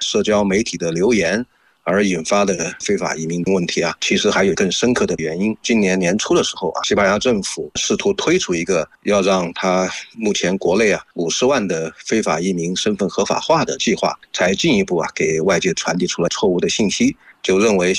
社交媒体的留言而引发的非法移民问题其实还有更深刻的原因。今年年初的时候西班牙政府试图推出一个要让他目前国内50万的非法移民身份合法化的计划，才进一步给外界传递出了错误的信息，就认为